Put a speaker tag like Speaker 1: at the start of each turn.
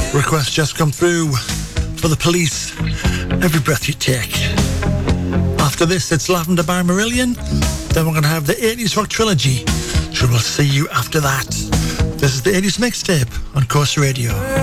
Speaker 1: Request just come through for The Police, Every Breath You Take. After this, it's Lavender by Marillion. Then we're going to have the 80s Rock Trilogy. So we'll see you after that. This is the 80s Mixtape on Course Radio.